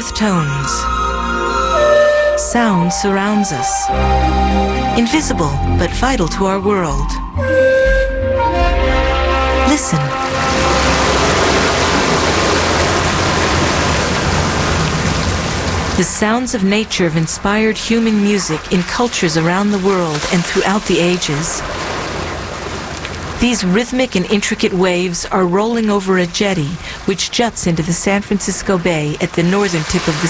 earth tones. Sound surrounds us, invisible but vital to our world. Listen. The sounds of nature have inspired human music in cultures around the world and throughout the ages. These rhythmic and intricate waves are rolling over a jetty which juts into the San Francisco Bay at the northern tip of the